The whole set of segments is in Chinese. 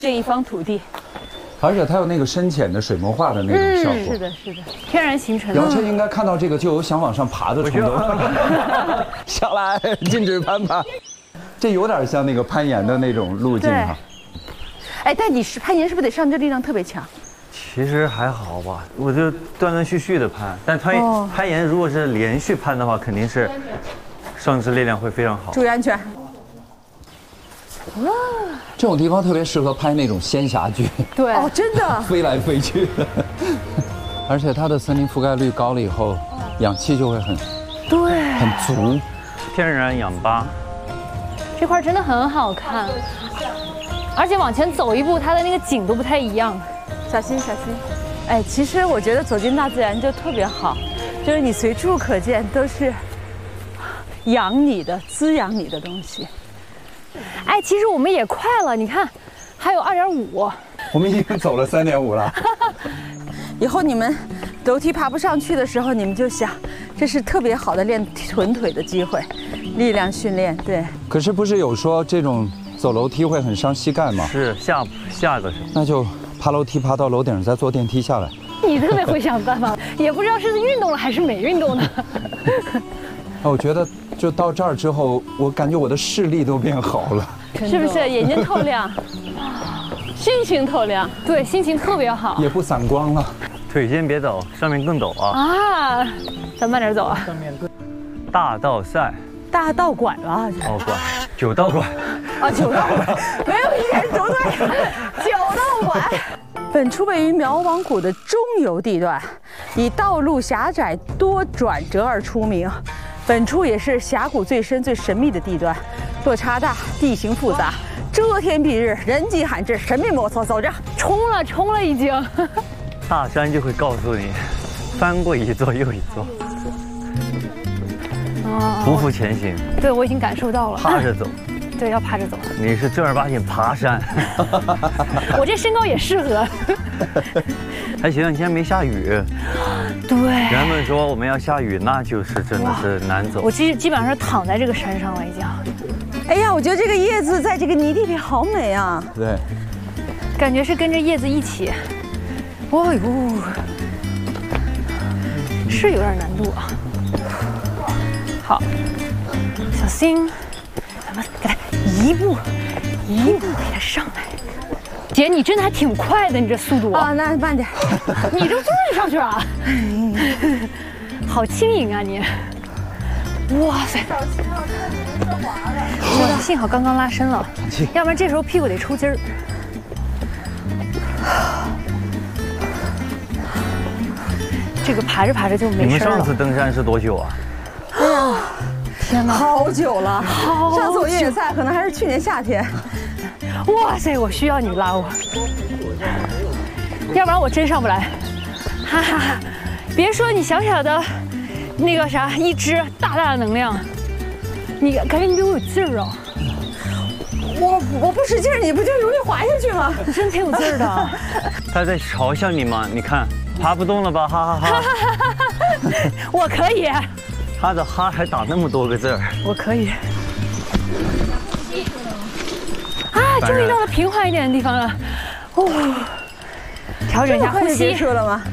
这一方土地。 而且它有那个深浅的水墨画的那种效果。 是的，是的，天然形成的。 姚谦应该看到这个就有想往上爬的冲动。下来，禁止攀爬。这有点像那个攀岩的那种路径哈。 哎，但你攀岩是不是得上肢力量特别强？ 其实还好吧，我就断断续续的攀。但攀岩如果是连续攀的话，肯定是上肢力量会非常好。 注意安全。 哇，这种地方特别适合拍那种仙侠剧。 对，哦，真的， 飞来飞去的。而且它的森林覆盖率高了以后，氧气就会很足， 天然氧吧。 这块真的很好看，而且往前走一步，它的那个景都不太一样。小心，小心。哎，其实我觉得走进大自然就特别好，就是你随处可见都是养你的、滋养你的东西。哎，其实我们也快了，你看，还有2.5。 我们已经走了3.5了。 以后你们楼梯爬不上去的时候，你们就想，这是特别好的练臀腿的机会，力量训练。对。 可是不是有说这种走楼梯会很伤膝盖吗？ 是下个是。 那就爬楼梯爬到楼顶，再坐电梯下来。 你特别会想办法，也不知道是运动了还是没运动呢。 我觉得就到这儿之后，我感觉我的视力都变好了， 是不是？眼睛透亮，心情透亮，对，心情特别好， 也不散光了。 腿先别抖，上面更陡啊！ 啊，咱慢点走啊。 大道赛， 大道拐了。 哦，拐，9道拐。 啊，9道拐，没有一点走对。9道拐。本处位于苗王谷的中游地段，以道路狭窄多转折而出名。本处也是峡谷最深最神秘的地段，落差大，地形复杂，遮天蔽日，人迹罕至，神秘莫测。走着，冲了已经。 大山就会告诉你，翻过一座又一座，匍匐前行。 对，我已经感受到了。 趴着走。 对，要趴着走。 你是正儿八经爬山。 我这身高也适合。 还行，今天没下雨。 对。 人们说我们要下雨，那就是真的是难走。 我基本上是躺在这个山上了已经。哎呀，我觉得这个叶子在这个泥地里好美啊。 对。 感觉是跟着叶子一起。哦呦，是有点难度啊。好，小心，咱们给它一步给它上来。姐，你真的还挺快的，你这速度啊！那慢点，你这速度上去了，好轻盈啊你！哇塞！哇，幸好刚刚拉伸了，要不然这时候屁股得抽筋儿。这个爬着爬着就没事了。 你们上次登山是多久啊？ 哎呀，天哪，好久了！上次我越野赛可能还是去年夏天。哇塞，我需要你拉我，要不然我真上不来。哈哈哈！别说你小小的，那个啥，一只大大的能量，你感觉你比我有劲儿啊！我不使劲儿，你不就容易滑下去吗？你真挺有劲儿的。 他在嘲笑你吗？你看。爬不动了吧，哈哈哈！ 我可以。 他的哈还打那么多个字儿。 我可以。啊，终于到了平缓一点的地方了。哦，调整一下呼吸。结束了吗？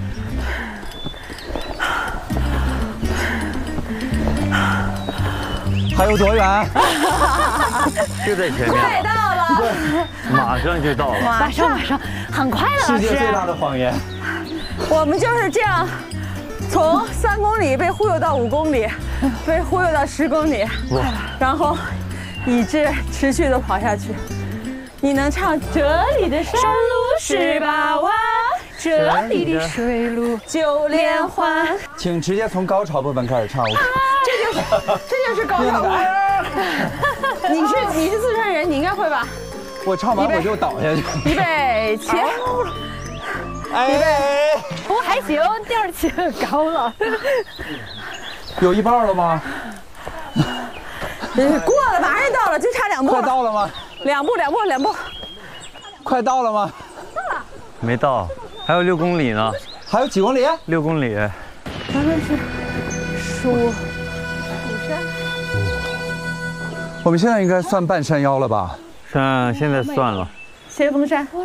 还有多远？ 就在前面。 快到了。 马上就到了。 马上，很快了。 世界最大的谎言。 我们就是这样，从3公里被忽悠到5公里，被忽悠到10公里，然后一直持续的跑下去。你能唱这里的山路18弯，这里的水路9连环。 请直接从高潮部分开始唱。 这就是高潮部分。你是四川人，你应该会吧？ 我唱完我就倒下去。 预备起。预备，不过还行，调起很高了。 有一半了吗？ 过了，马上到了，就差2步。 快到了吗 ？2步。 快到了吗？ 到了。 没到，还有6公里呢。 还有几公里 ？6公里。 咱们是蜀山。 我们现在应该算半山腰了吧？ 现在算了。 先锋山。